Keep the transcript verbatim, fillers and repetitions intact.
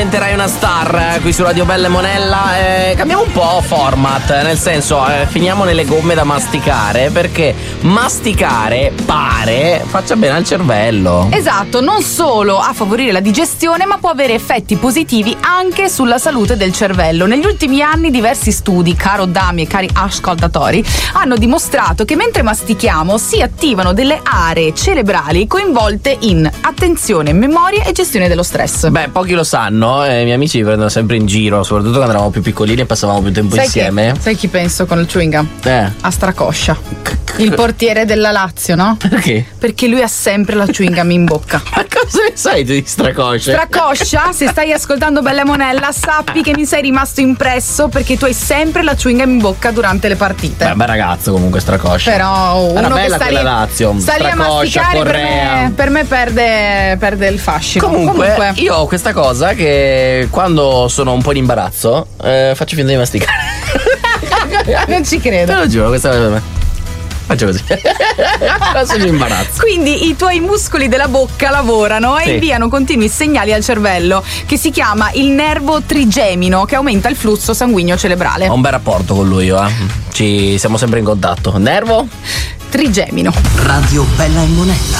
diventerai una star qui su Radio Bella e Monella. Eh, cambiamo un po' format, nel senso eh, finiamo nelle gomme da masticare, perché masticare pare faccia bene al cervello. Esatto, non solo a favorire la digestione, ma può avere effetti positivi anche sulla salute del cervello. Negli ultimi anni diversi studi, caro Dami e cari ascoltatori, hanno dimostrato che mentre mastichiamo si attivano delle aree cerebrali coinvolte in attenzione, memoria e gestione dello stress. Beh, pochi lo sanno, eh, i miei amici mi prendono sempre in giro, soprattutto quando eravamo più piccolini e passavamo più tempo sai insieme. Chi, sai chi penso con il chewing gum? Eh. A Stracoscia, il portiere della Lazio, no? Perché? Perché lui ha sempre la chewing gum in bocca. Ma cosa ne sai di Stracoscia? Stracoscia, se stai ascoltando Bella Monella, sappi che mi sei rimasto impresso perché tu hai sempre la chewing gum in bocca durante le partite. Beh, bel ragazzo comunque Stracoscia. Però uno era che bella sta quella lì, Lazio. sta lì a Stracoscia, masticare, per Correa. me, per me perde, perde il fascino. Comunque, Comunque io ho questa cosa che quando sono un po' in imbarazzo eh, faccio finta di masticare. non ci Te credo. lo giuro, questa è me. Faccio così. Sono in imbarazzo. Quindi i tuoi muscoli della bocca lavorano e Sì. inviano continui segnali al cervello, che si chiama il nervo trigemino, che aumenta il flusso sanguigno cerebrale. Ho un bel rapporto con lui, io, eh. Ci siamo sempre in contatto. Nervo? Trigemino. Radio Bella e Monella.